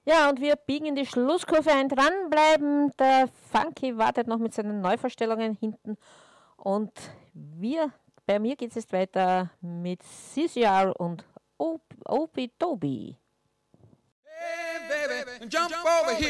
Ja, und wir biegen in die Schlusskurve ein. Dranbleiben. Der Funky wartet noch mit seinen Neuvorstellungen hinten. Und bei mir geht es jetzt weiter mit CCR und Opie Toby. Hey, baby, jump over here.